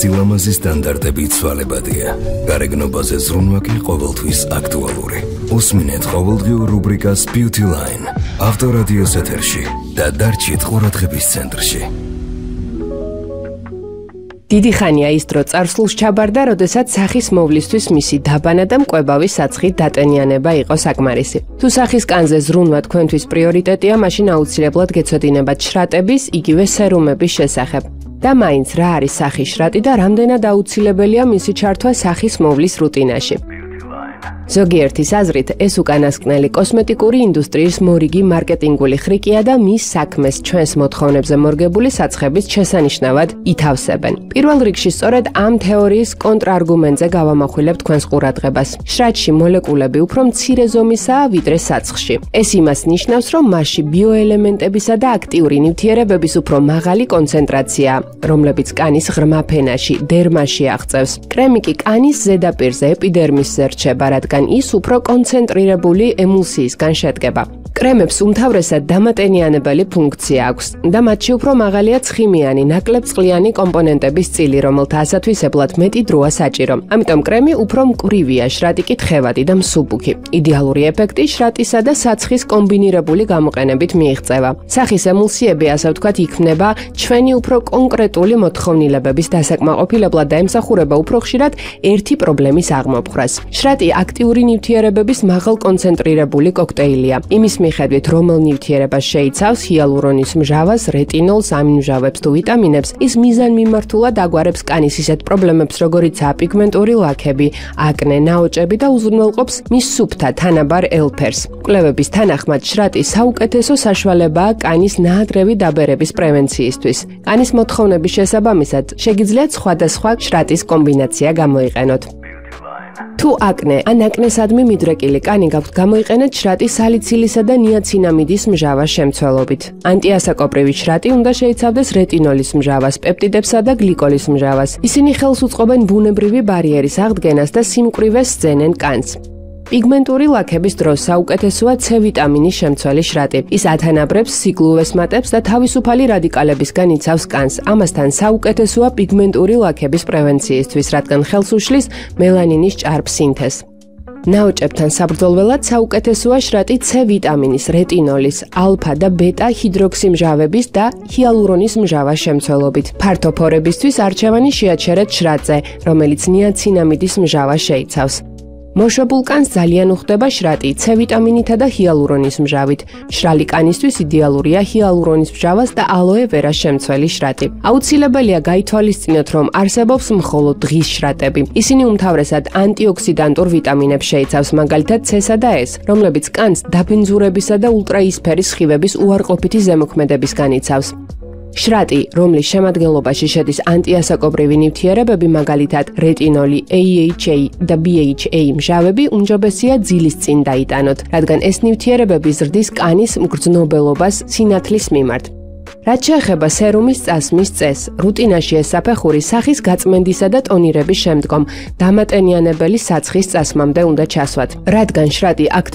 სილამაზის სტანდარტები ცვალებადია. გარეგნობაზე ზრუნვა კი ყოველთვის აქტუალური. უსმინეთ ყოველდღიურ რუბრიკას Beauty Line. ავტორადიოს ეთერში და დარჩით ყურადღების ცენტრში. დიდი ხანია ის დრო წარსულს ჩაბარდა, როდესაც სახის მოვლისთვის მისი დაბანა და მკვებავი საცხით დატენიანება იყო საკმარისი. თუ სახის კანზე ზრუნვა თქვენთვის პრიორიტეტია, მაშინ აუცილებლად გეცოდინებათ შრატების, იგივე სერუმების შესახებ. და მაინც რა არის სახის შრატი და რამდენად აუცილებელია მისი ჩართვა სახის მოვლის რუტინაში. ზოგიერთის აზრით, ეს უკანასკნელი კოსმეტიკური ინდუსტრიის მორიგი მარკეტინგული ხრიკია და მის საქმეს ჩვენს მოთხოვნებზე მორგებული საცხების შესანიშნავად ითავსებენ. პირველ რიგში სწორედ ამ თეორიის კონტრარგუმენტზე გავამახვილებ თქვენს ყურადღებას. შრატში მოლეკულები უფრო მცირე ზომისაა ვიდრე საცხში. ეს იმას ნიშნავს, რომ მასში ბიოელემენტებისა და აქტიური ნივთიერებების უფრო მაღალი კონცენტრაციაა, რომლებიც კანის ღრმა ფენაში, დერმაში აღწევს. კრემი კი კანის ზედაპირზე, ეპიდერმისზე რჩება, რადგან ის უფრო კონცენტრირებული ემულსიისგან შედგება. კრემებს უმთავრესად დამატენიანებელი ფუნქცია აქვს და მათში უფრო მაღალია ცხიმიანი, ნაკლებწყლიანი კომპონენტების წილი, რომელთა ასათვისებლად მეტი დროა საჭირო. ამიტომ კრემი უფრო მკვრივია, შრატი კი თხევადი და მსუბუქი. იდეალური ეფექტი შრატისა და საცხის კომბინირებული გამოყენებით მიიღწევა. სახის ემულსიები, ასე ვთქვათ, იქმნება ჩვენი უფრო კონკრეტული მოთხოვნილებების დასაკმაყოფილებლად და ემსახურება უფრო ხშირად ერთი პრობლემის აღმოფხვრას. შრატი აქტიური ნივთიერებების მაღალ კონცენტრირებული კოქტეილია. იმის მიხედვით, რომელ ნივთიერებას შეიცავს ჰიალურონის მჟავას, რეტინოლს, ამინმჟავებს თუ ვიტამინებს, ის მიზანმიმართულად აგვარებს კანის ისეთ პრობლემებს, როგორიცაა პიგმენტური ლაქები, აკნე, ნაოჭები და უზრუნველყოფს მის სუფთა თანაბარ ელფერს. კვლევების თანახმად, შრატი საუკეთესო საშუალებაა კანის ნაადრევი დაბერების პრევენციისთვის. კანის მოთხოვნების შესაბამისად, შეგიძლიათ სხვადასხვა შრატის კომბინაცია გამოიყენოთ. თუ აკნე ან აკნესადმი მიდრეკილი კანი გაქვთ, გამოიყენეთ შრატი სალიცილისა და ნიაცინამიდის მჟავას შემცველობით. ანტიასაკოპრივი შრატი უნდა შეიცავდეს რეტინოლის მჟავას, პეპტიდებსა და გლიკოლის მჟავას. ისინი ხელს უწყობენ ბუნებრივი ბარიერის აღდგენას და სიმკვრივეს სცენენ კანს. პიგმენტური ლაქების დროს საუკეთესოა C ვიტამინის შემცველი შრატი. ის ათანაბრებს სიგლუვეს მატებს და თავისუფალი რადიკალებისგან იცავს კანს. ამასთან საუკეთესოა პიგმენტური ლაქების პრევენციისთვის, რადგან ხელს უშლის მელანინის ჭარბ სინთეზს. ნაოჭებთან საბრძოლველად საუკეთესოა შრატი C ვიტამინის, რეტინოლის, ალფა და ბეტა ჰიდროქსიმჟავების და ჰიალურონის მჟავას შემცველობით. ფართო ფორებისთვის არჩევანი შეაჩერეთ შრატზე, რომელიც ნიაცინამიდის მჟავას შეიცავს. მოშობულ კანს ძალიან უხდება შრატი C ვიტამინითა და ჰიალურონის მჟავით. მშრალი კანისთვის იდეალურია ჰიალურონის მჟავას და ალოე ვერას შემცველი შრატი. აუცილებელია გაითვალისწინოთ, რომ არსებობს მხოლოდ დღის შრატები. ისინი უმთავრესად ანტიოქსიდანტურ ვიტამინებს შეიცავს, მაგალითად C-სა და S, რომლებიც კანს დაბინძურებისა და ულტრაისფერის სხივების უარყოფითი ზემოქმედებისგან იცავს. შრატი, რომლის შემადგენლობაში შედის ანტიასაკოპრივი ნივთიერებები, მაგალითად რეტინოლი, AHA და BHA მჟავები, უმჯობესია ძილის წინ დაიტანოთ, რადგან ეს ნივთიერებები ზრდის კანის მგრძნობელობას სინათლის მიმართ. რაც შეეხება სერუმის წასმის წესს, რუტინაში ეს საფეხური სახის გაწმენდისა და ტონირების შემდგომ დამატენიანებელი საცხის წასმამდე უნდა ჩასვათ, რადგან შრატი